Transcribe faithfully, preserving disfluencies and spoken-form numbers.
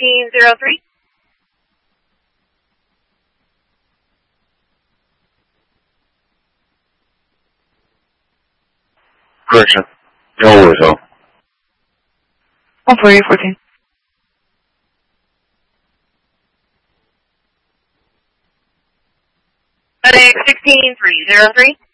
sixteen zero three. Correction. No尾头。 one four eight fourteen. sixteen three zero three.